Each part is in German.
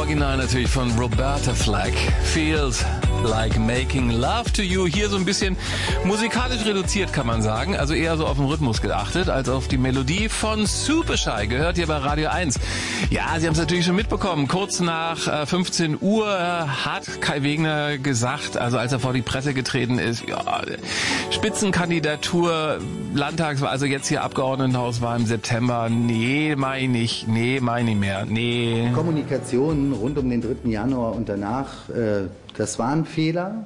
Original natürlich von Roberta Flack. Feels like making love to you. Hier so ein bisschen musikalisch reduziert, kann man sagen. Also eher so auf den Rhythmus geachtet, als auf die Melodie von Supershy. Gehört hier bei Radio 1. Ja, Sie haben es natürlich schon mitbekommen. Kurz nach 15 Uhr hat Kai Wegner gesagt, also als er vor die Presse getreten ist, ja, Spitzenkandidatur, Landtagswahl, also jetzt hier Abgeordnetenhauswahl im September. Nee, meine ich mehr. Nee. Kommunikation rund um den 3. Januar und danach, das war ein Fehler.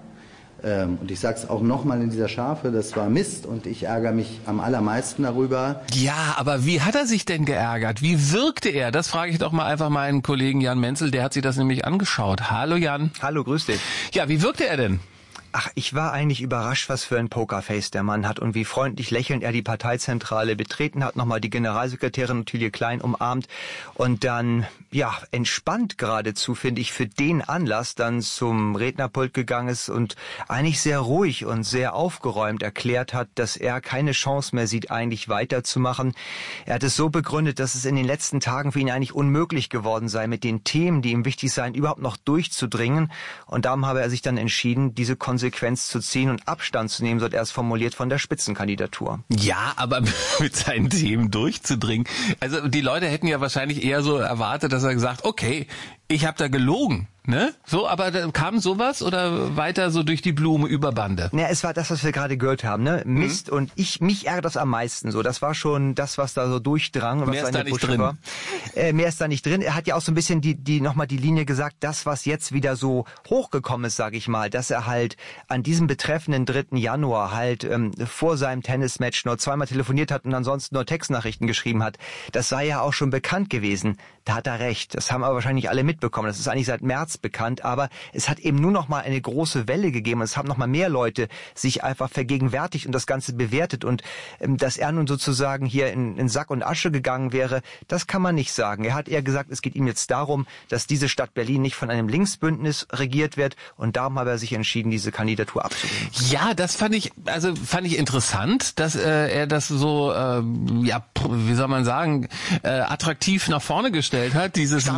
Und ich sage es auch nochmal in dieser Schärfe, das war Mist und ich ärgere mich am allermeisten darüber. Ja, aber wie hat er sich denn geärgert? Wie wirkte er? Das frage ich doch mal einfach meinen Kollegen Jan Menzel, der hat sich das nämlich angeschaut. Hallo Jan. Hallo, grüß dich. Ja, wie wirkte er denn? Ach, ich war eigentlich überrascht, was für ein Pokerface der Mann hat und wie freundlich lächelnd er die Parteizentrale betreten hat, nochmal die Generalsekretärin Ottilie Klein umarmt und dann, ja, entspannt geradezu, finde ich, für den Anlass dann zum Rednerpult gegangen ist und eigentlich sehr ruhig und sehr aufgeräumt erklärt hat, dass er keine Chance mehr sieht, eigentlich weiterzumachen. Er hat es so begründet, dass es in den letzten Tagen für ihn eigentlich unmöglich geworden sei, mit den Themen, die ihm wichtig seien, überhaupt noch durchzudringen und darum habe er sich dann entschieden, diese Konsequenz zu ziehen und Abstand zu nehmen, so hat er es formuliert, von der Spitzenkandidatur. Ja, aber mit seinen Themen durchzudringen. Also die Leute hätten ja wahrscheinlich eher so erwartet, dass er gesagt, okay, ich habe da gelogen, ne? So, aber da kam sowas oder weiter so durch die Blume über Bande? Ja, es war das, was wir gerade gehört haben, ne? Mist und mich ärgert das am meisten so. Das war schon das, was da so durchdrang. Was mehr ist da nicht drin. War. Mehr ist da nicht drin. Er hat ja auch so ein bisschen nochmal die Linie gesagt, das, was jetzt wieder so hochgekommen ist, sage ich mal, dass er halt an diesem betreffenden 3. Januar halt vor seinem Tennismatch nur zweimal telefoniert hat und ansonsten nur Textnachrichten geschrieben hat. Das sei ja auch schon bekannt gewesen. Da hat er recht. Das haben aber wahrscheinlich alle mitbekommen. Das ist eigentlich seit März bekannt, aber es hat eben nur noch mal eine große Welle gegeben. Es haben noch mal mehr Leute sich einfach vergegenwärtigt und das Ganze bewertet und dass er nun sozusagen hier in Sack und Asche gegangen wäre, das kann man nicht sagen. Er hat eher gesagt, es geht ihm jetzt darum, dass diese Stadt Berlin nicht von einem Linksbündnis regiert wird und darum hat er sich entschieden, diese Kandidatur abzugeben. Ja, das fand ich interessant, dass er das so, wie soll man sagen, attraktiv nach vorne gestellt hat, dieses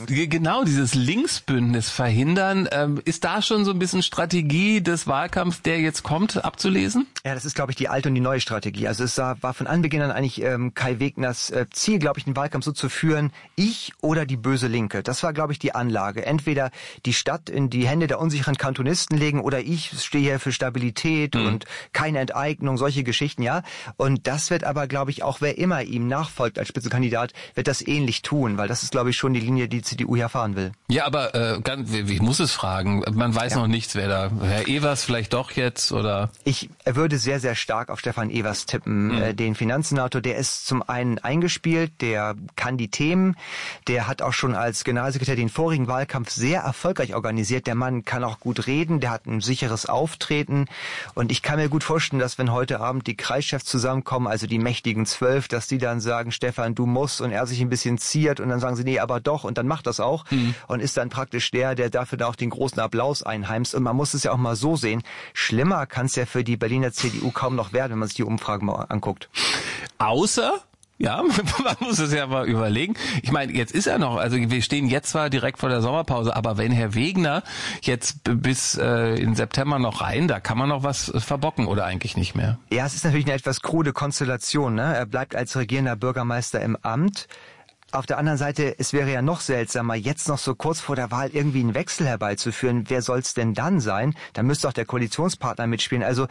Linksbündnis verhindern. Ist da schon so ein bisschen Strategie des Wahlkampfs, der jetzt kommt, abzulesen? Ja, das ist, glaube ich, die alte und die neue Strategie. Also es war von Anbeginn an eigentlich Kai Wegners Ziel, glaube ich, den Wahlkampf so zu führen, ich oder die böse Linke. Das war, glaube ich, die Anlage. Entweder die Stadt in die Hände der unsicheren Kantonisten legen oder ich stehe hier für Stabilität und keine Enteignung, solche Geschichten, ja. Und das wird aber, glaube ich, auch wer immer ihm nachfolgt als Spitzenkandidat, wird das ähnlich tun, weil das ist, glaube ich, schon die Linie, die CDU hier fahren will. Ja, aber ich muss es fragen. Man weiß noch nichts, wer da. Herr Evers vielleicht doch jetzt oder? Ich würde sehr, sehr stark auf Stefan Evers tippen. Den Finanzsenator, der ist zum einen eingespielt, der kann die Themen, der hat auch schon als Generalsekretär den vorigen Wahlkampf sehr erfolgreich organisiert. Der Mann kann auch gut reden, der hat ein sicheres Auftreten und ich kann mir gut vorstellen, dass wenn heute Abend die Kreischefs zusammenkommen, also die mächtigen 12, dass die dann sagen, Stefan, du musst und er sich ein bisschen ziert und dann sagen sie, nee, aber doch und dann macht das auch und ist dann praktisch der dafür dann auch den großen Applaus einheimst und man muss es ja auch mal so sehen, schlimmer kann es ja für die Berliner CDU kaum noch werden, wenn man sich die Umfragen mal anguckt. Außer... Ja, man muss es ja mal überlegen. Ich meine, jetzt ist er noch, also wir stehen jetzt zwar direkt vor der Sommerpause, aber wenn Herr Wegner jetzt bis in September noch rein, da kann man noch was verbocken oder eigentlich nicht mehr? Ja, es ist natürlich eine etwas krude Konstellation, ne? Er bleibt als regierender Bürgermeister im Amt. Auf der anderen Seite, es wäre ja noch seltsamer, jetzt noch so kurz vor der Wahl irgendwie einen Wechsel herbeizuführen. Wer soll's denn dann sein? Da müsste auch der Koalitionspartner mitspielen. Also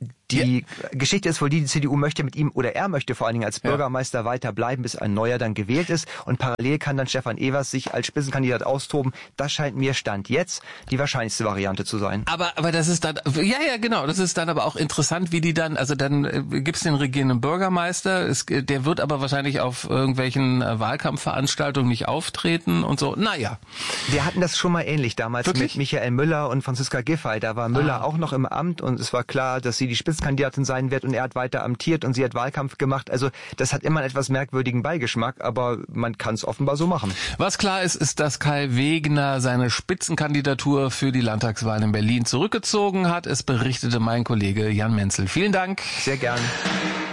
die Geschichte ist wohl die CDU möchte mit ihm, oder er möchte vor allen Dingen als Bürgermeister weiter bleiben, bis ein neuer dann gewählt ist. Und parallel kann dann Stefan Evers sich als Spitzenkandidat austoben. Das scheint mir Stand jetzt die wahrscheinlichste Variante zu sein. Aber das ist dann, genau, das ist dann aber auch interessant, wie die dann, also dann gibt's den regierenden Bürgermeister, der wird aber wahrscheinlich auf irgendwelchen Wahlkampfveranstaltungen nicht auftreten und so. Naja. Wir hatten das schon mal ähnlich damals mit Michael Müller und Franziska Giffey. Da war Müller auch noch im Amt und es war klar, dass sie die Spitzenkandidatin sein wird und er hat weiter amtiert und sie hat Wahlkampf gemacht. Also das hat immer einen etwas merkwürdigen Beigeschmack, aber man kann es offenbar so machen. Was klar ist, dass Kai Wegner seine Spitzenkandidatur für die Landtagswahl in Berlin zurückgezogen hat. Es berichtete mein Kollege Jan Menzel. Vielen Dank. Sehr gern.